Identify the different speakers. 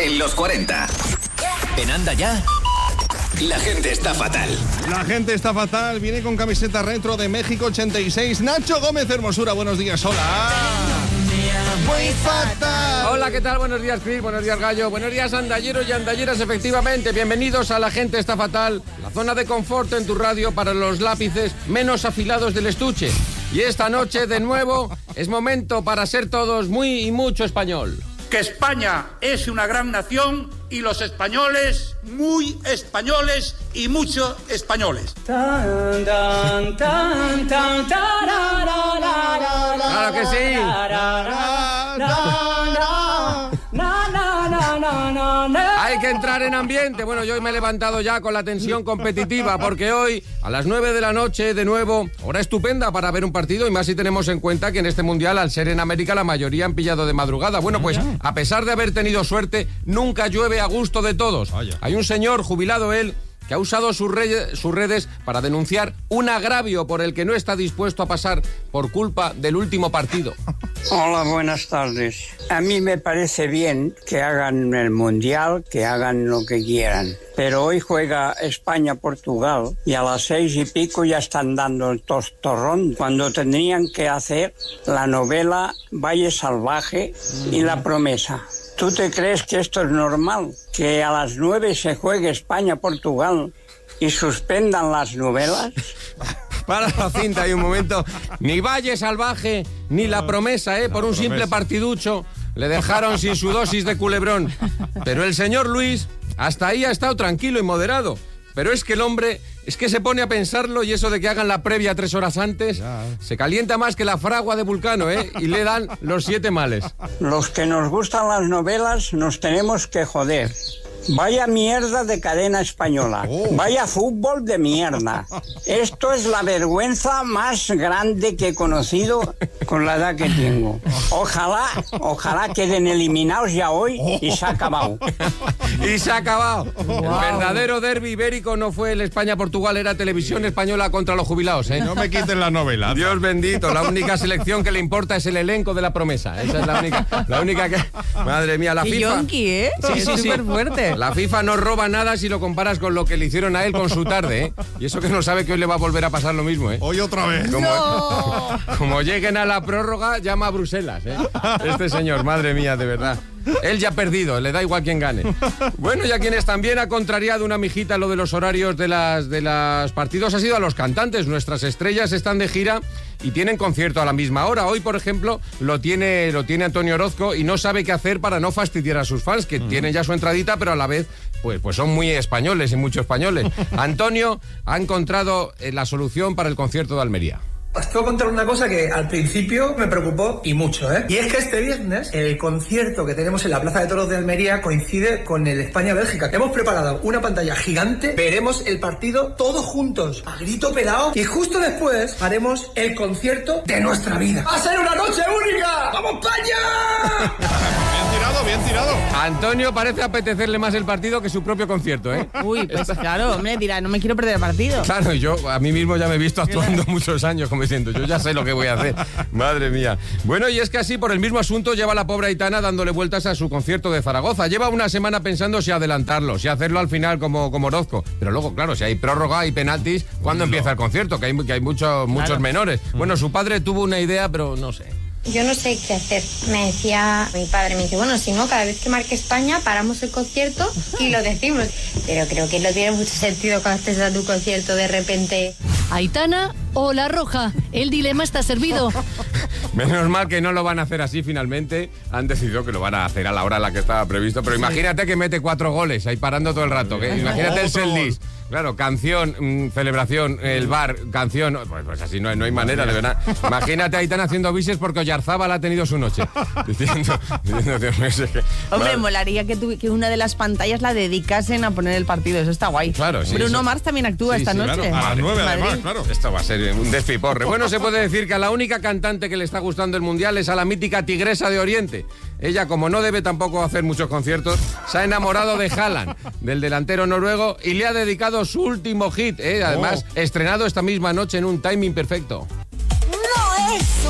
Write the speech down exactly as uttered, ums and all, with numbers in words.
Speaker 1: en los cuarenta. En Anda Ya, la gente está fatal.
Speaker 2: La gente está fatal. Viene con camiseta retro de México ochenta y seis. Nacho Gómez Hermosura, buenos días. Hola. Muy fatal.
Speaker 3: Hola, ¿qué tal? Buenos días, Chris. Buenos días, Gallo. Buenos días, andalleros y andalleras, efectivamente. Bienvenidos a La Gente Está Fatal, la zona de confort en tu radio para los lápices menos afilados del estuche. Y esta noche, de nuevo, es momento para ser todos muy y mucho español.
Speaker 4: Que España es una gran nación y los españoles muy españoles y mucho españoles.
Speaker 3: Claro que sí. Hay que entrar en ambiente. Bueno, yo hoy me he levantado ya con la tensión competitiva porque hoy a las nueve de la noche, de nuevo, hora estupenda para ver un partido, y más si tenemos en cuenta que en este mundial, al ser en América, la mayoría han pillado de madrugada. Bueno, pues a pesar de haber tenido suerte, nunca llueve a gusto de todos. Hay un señor, jubilado él, que ha usado sus, re- sus redes para denunciar un agravio por el que no está dispuesto a pasar por culpa del último partido.
Speaker 5: Hola, buenas tardes. A mí me parece bien que hagan el Mundial, que hagan lo que quieran. Pero hoy juega España-Portugal y a las seis y pico ya están dando el tostorrón, cuando tendrían que hacer la novela Valle Salvaje y La Promesa. ¿Tú te crees que esto es normal? ¿Que a las nueve se juegue España-Portugal y suspendan las novelas?
Speaker 3: Para la cinta, hay un momento. Ni Valle Salvaje, ni La Promesa, ¿eh? Por un simple partiducho le dejaron sin su dosis de culebrón. Pero el señor Luis, hasta ahí ha estado tranquilo y moderado. Pero es que el hombre, es que se pone a pensarlo, y eso de que hagan la previa tres horas antes, ya, eh. se calienta más que la fragua de Vulcano, ¿eh? Y le dan los siete males.
Speaker 5: Los que nos gustan las novelas nos tenemos que joder. Vaya mierda de cadena española. Oh. Vaya fútbol de mierda. Esto es la vergüenza más grande que he conocido con la edad que tengo. Ojalá, ojalá queden eliminados ya hoy y se ha acabado.
Speaker 3: Y se ha acabado. Wow. El verdadero derbi ibérico no fue el España-Portugal, era Televisión Española contra los jubilados, ¿eh?
Speaker 2: No me quiten la novela.
Speaker 3: Dios bendito, la única selección que le importa es el elenco de La Promesa. Esa es la única, la única que... Madre mía, la
Speaker 6: y
Speaker 3: FIFA...
Speaker 6: Yonki, ¿eh?
Speaker 3: Sí, sí, sí.
Speaker 6: Súper fuerte.
Speaker 3: La FIFA no roba nada si lo comparas con lo que le hicieron a él con su tarde, ¿eh? Y eso que no sabe que hoy le va a volver a pasar lo mismo, ¿eh?
Speaker 2: Hoy otra vez.
Speaker 3: Como,
Speaker 6: ¡No!
Speaker 3: como lleguen a la prórroga, llama a Bruselas, ¿eh? Este señor, madre mía, de verdad. Él ya ha perdido, le da igual quién gane. Bueno, y a quienes también ha contrariado una mijita lo de los horarios de las de los partidos ha sido a los cantantes. Nuestras estrellas están de gira y tienen concierto a la misma hora. Hoy, por ejemplo, lo tiene, lo tiene Antonio Orozco y no sabe qué hacer para no fastidiar a sus fans, que uh-huh. tienen ya su entradita, pero a la vez pues, pues son muy españoles y muchos españoles. Antonio ha encontrado la solución para el concierto de Almería.
Speaker 7: Os tengo que contar una cosa que al principio me preocupó y mucho, ¿eh? Y es que este viernes el concierto que tenemos en la Plaza de Toros de Almería coincide con el España-Bélgica. Hemos preparado una pantalla gigante, veremos el partido todos juntos, a grito pelado, y justo después haremos el concierto de nuestra vida. ¡Va a ser una noche única! ¡Vamos, España!
Speaker 2: Bien tirado, bien tirado.
Speaker 3: Antonio parece apetecerle más el partido que su propio concierto, ¿eh?
Speaker 6: Uy, pues claro, hombre, dirá, no me quiero perder el partido.
Speaker 3: Claro, y yo a mí mismo ya me he visto actuando muchos años como diciendo, yo ya sé lo que voy a hacer. Madre mía. Bueno, y es que así, por el mismo asunto, lleva la pobre Aitana dándole vueltas a su concierto de Zaragoza. Lleva una semana pensando si adelantarlo, si hacerlo al final como, como Orozco. Pero luego, claro, si hay prórroga y penaltis, ¿cuándo no. empieza el concierto? Que hay, que hay mucho, muchos claro. menores. Bueno, su padre tuvo una idea, pero no sé.
Speaker 8: Yo no sé qué hacer. Me decía mi padre, me dice, bueno, si no, cada vez que marque España paramos el concierto y lo decimos. Pero creo que no tiene mucho sentido cuando estés a tu concierto de repente.
Speaker 9: Aitana o La Roja, el dilema está servido.
Speaker 3: Menos mal que no lo van a hacer así finalmente. Han decidido que lo van a hacer a la hora en la que estaba previsto. Pero sí. Imagínate que mete cuatro goles ahí parando todo el rato. ¿Qué? Imagínate el setlist. Claro, canción, mmm, celebración, el bar, canción... Pues, pues así no hay, no hay manera, de verdad. Imagínate a Aitana haciendo bises porque Oyarzábal ha tenido su noche. Diciendo, diciendo, Dios mío, es que,
Speaker 6: Hombre,
Speaker 3: vale.
Speaker 6: molaría que, tu, que una de las pantallas la dedicasen a poner el partido. Eso está guay.
Speaker 3: Claro, sí.
Speaker 6: Bruno
Speaker 3: eso.
Speaker 6: Mars también actúa
Speaker 3: sí,
Speaker 6: esta
Speaker 3: sí,
Speaker 6: noche.
Speaker 3: Claro,
Speaker 2: a las nueve además, claro.
Speaker 3: Esto va a ser un despiporre. Bueno, se puede decir que a la única cantante que le está gustando el Mundial es a la mítica Tigresa de Oriente. Ella, como no debe tampoco hacer muchos conciertos, se ha enamorado de Haaland, del delantero noruego, y le ha dedicado su último hit, ¿eh? Además, oh. estrenado esta misma noche en un timing perfecto.
Speaker 10: No es